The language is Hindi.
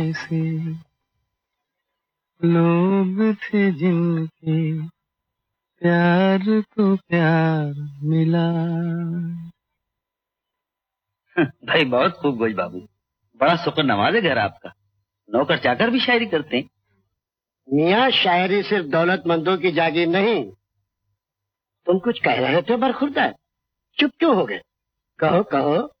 ऐसे लोग थे जिनके प्यार को प्यार मिला। भाई बहुत खूब गोई बाबू, बड़ा शुक्र नवाज है घर आपका। नौकर चाकर भी शायरी करते हैं। मियाँ शायरी सिर्फ दौलतमंदों की जागीर नहीं। तुम कुछ कह रहे थे बरखुरदा, चुप क्यों हो गए? कहो कहो।